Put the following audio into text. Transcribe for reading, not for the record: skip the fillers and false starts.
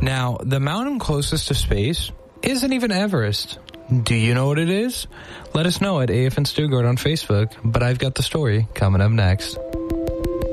Now, the mountain closest to space isn't even Everest. Do you know what it is? Let us know at AFN Stuttgart on Facebook, but I've got the story coming up next.